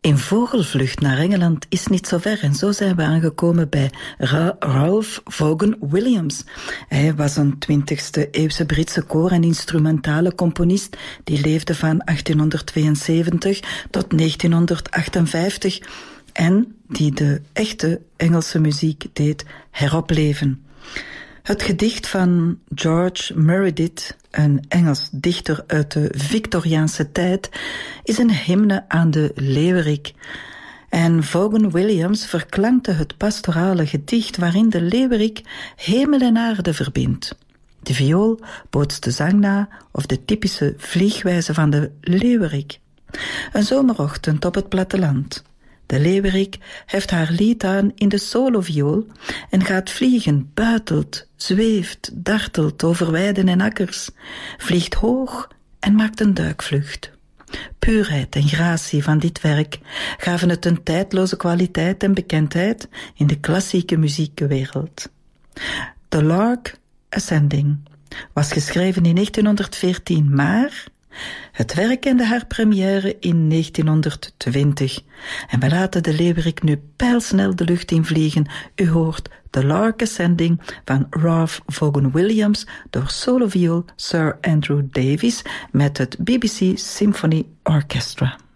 In vogelvlucht naar Engeland is niet zo ver en zo zijn we aangekomen bij Ralph Vaughan Williams. Hij was een 20e eeuwse Britse koor- en instrumentale componist die leefde van 1872 tot 1958 en die de echte Engelse muziek deed heropleven. Het gedicht van George Meredith, een Engels dichter uit de Victoriaanse tijd, is een hymne aan de leeuwerik. En Vaughan Williams verklankte het pastorale gedicht waarin de leeuwerik hemel en aarde verbindt. De viool bootst de zang na of de typische vliegwijze van de leeuwerik. Een zomerochtend op het platteland. De leeuwerik heft haar lied aan in de soloviool en gaat vliegen, buitelt, zweeft, dartelt over weiden en akkers, vliegt hoog en maakt een duikvlucht. Puurheid en gratie van dit werk gaven het een tijdloze kwaliteit en bekendheid in de klassieke muziekwereld. The Lark Ascending was geschreven in 1914, maar het werk kende haar première in 1920. En we laten de leeuwerik nu pijlsnel de lucht invliegen. U hoort The Lark Ascending van Ralph Vaughan Williams door soloviool Sir Andrew Davies met het BBC Symphony Orchestra.